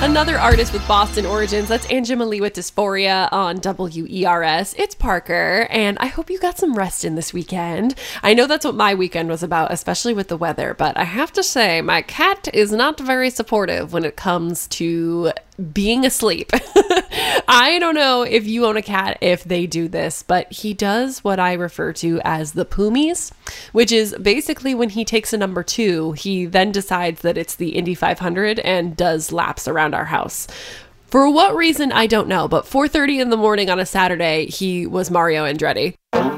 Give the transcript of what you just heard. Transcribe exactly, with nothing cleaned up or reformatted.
Another artist with Boston origins, that's Anjali with Dysphoria on W E R S. It's Parker, and I hope you got some rest in this weekend. I know that's what my weekend was about, especially with the weather, but I have to say, my cat is not very supportive when it comes to being asleep. I don't know if you own a cat, if they do this, but he does what I refer to as the poomies, which is basically when he takes a number two, he then decides that it's the Indy five hundred and does laps around our house. For what reason, I don't know, but four thirty in the morning on a Saturday, he was Mario Andretti.